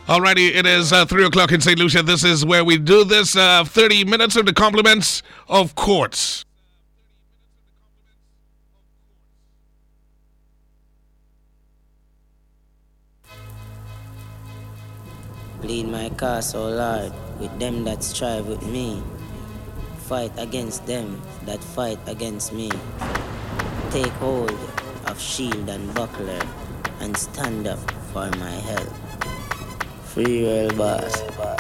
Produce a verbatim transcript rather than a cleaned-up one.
Alrighty, it is uh, three o'clock in Saint Lucia. This is where we do this. Uh, thirty minutes of the compliments of courts. Plead my cause, O Lord, with them that strive with me. Fight against them that fight against me. Take hold of shield and buckler, and stand up for my help. Free real boss.